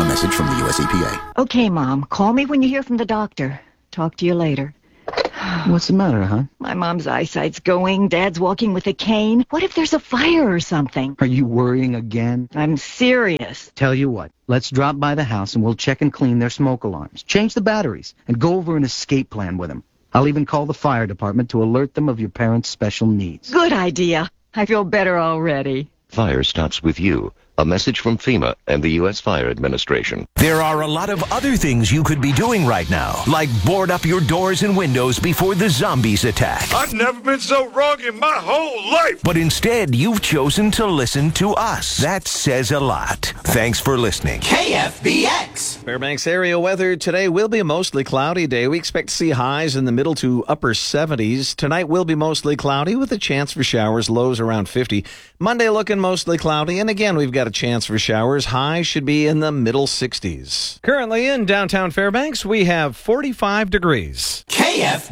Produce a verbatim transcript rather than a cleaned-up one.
A message from the U S E P A. Okay, Mom. Call me when you hear from the doctor. Talk to you later. What's the matter, huh? My mom's eyesight's going. Dad's walking with a cane. What if there's a fire or something? Are you worrying again? I'm serious. Tell you what, let's drop by the house and we'll check and clean their smoke alarms, change the batteries, and go over an escape plan with them. I'll even call the fire department to alert them of your parents' special needs. Good idea. I feel better already. Fire starts with you. A message from FEMA and the U S Fire Administration. There are a lot of other things you could be doing right now, like board up your doors and windows before the zombies attack. I've never been so wrong in my whole life. But instead, you've chosen to listen to us. That says a lot. Thanks for listening. K F B X. Fairbanks area weather today will be a mostly cloudy day. We expect to see highs in the middle to upper seventies. Tonight will be mostly cloudy with a chance for showers, lows around fifty. Monday looking mostly cloudy, and again, we've got a chance for showers. Highs should be in the middle sixties. Currently in downtown Fairbanks, we have forty-five degrees. K F B X.